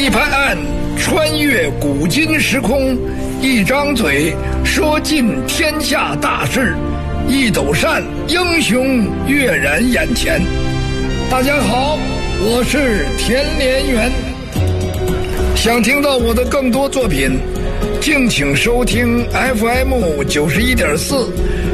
一拍案，穿越古今时空；一张嘴，说尽天下大事；一抖扇，英雄跃然眼前。大家好，我是田连元。想听到我的更多作品，敬请收听 FM 91.4